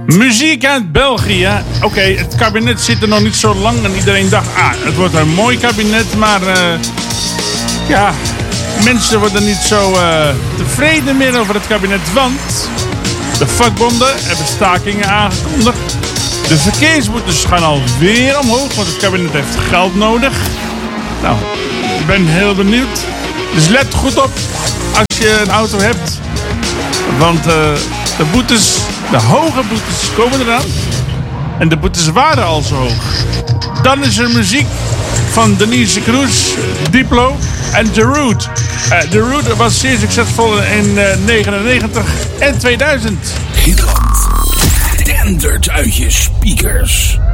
Muziek uit België. Oké, het kabinet zit er nog niet zo lang en iedereen dacht, het wordt een mooi kabinet, maar mensen worden niet zo tevreden meer over het kabinet, want de vakbonden hebben stakingen aangekondigd. De verkeersboetes gaan alweer omhoog, want het kabinet heeft geld nodig. Nou, ik ben heel benieuwd. Dus let goed op als je een auto hebt, want de hoge boetes komen eraan. En de boetes waren al zo hoog. Dan is er muziek van Denise Cruz, Diplo en The Root. The Root was zeer succesvol in 1999 en 2000. Hitland. Dendert uit je speakers.